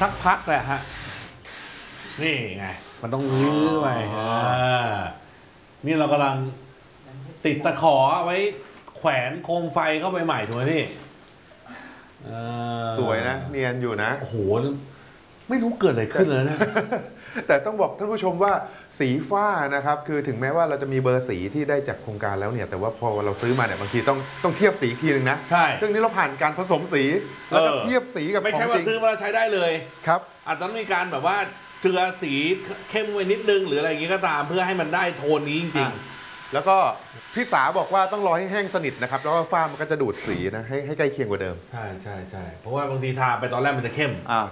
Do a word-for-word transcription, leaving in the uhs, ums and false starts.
สักพักแหละฮะนี่ไงมันต้องลื้อไปนี่เรากำลังติดตะขอไว้แขวนโคมไฟเข้าไปใหม่ถูกไหมพี่สวยนะเนียนอยู่นะโอ้โหไม่รู้เกิดอะไรขึ้นเลยนะแต่ต้องบอกท่านผู้ชมว่าสีฝ้านะครับคือถึงแม้ว่าเราจะมีเบอร์สีที่ได้จากโครงการแล้วเนี่ยแต่ว่าพอเราซื้อมาเนี่ยบางทีต้องต้องเทียบสีทีนึงนะใช่ซึ่งนี้เราผ่านการผสมสีแล้วก็เทียบสีกับไม่ใช่ว่าซื้อมาใช้ได้เลยครับอาจจะต้องมีการแบบว่าเจือสีเข้มไว้นิดนึงหรืออะไรอย่างงี้ก็ตามเพื่อให้มันได้โทนนี้จริงๆแล้วก็พี่สาบอกว่าต้องรอให้แห้งสนิทนะครับแล้วก็ฝ้ามันก็จะดูดสีนะให้ให้ใกล้เคียงกว่าเดิมใช่ใช่ใช่เพราะว่าบางทีทาไปตอนแรกมันจะเข้มอ่า